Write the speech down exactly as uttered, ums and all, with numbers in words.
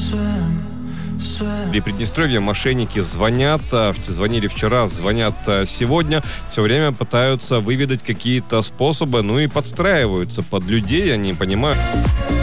В Приднестровье мошенники звонят, звонили вчера, звонят сегодня, все время пытаются выведать какие-то способы, ну и подстраиваются под людей, они понимают.